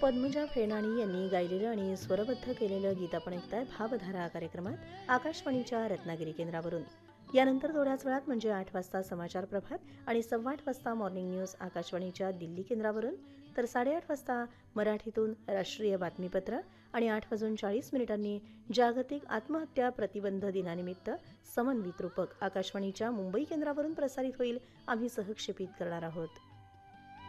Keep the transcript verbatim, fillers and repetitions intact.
पद्मजा फेणाणी यांनी गायलेलं आणि स्वरबद्ध केलेलं गीत आपण ऐकताय भावधारा कार्यक्रमात आकाशवाणीच्या रत्नागिरी केंद्रावरून. यानंतर थोड्याच वेळात म्हणजे आठ वाजता समाचार प्रभात आणि सव्वा आठ वाजता मॉर्निंग न्यूज आकाशवाणीच्या दिल्ली केंद्रावरून, तर साडेआठ वाजता मराठीतून राष्ट्रीय बातमीपत्र आणि आठ वाजून चाळीस मिनिटांनी जागतिक आत्महत्या प्रतिबंध दिनानिमित्त समन्वित रूपक आकाशवाणीच्या मुंबई केंद्रावरून प्रसारित होईल. आम्ही सहक्षेपित करणार आहोत.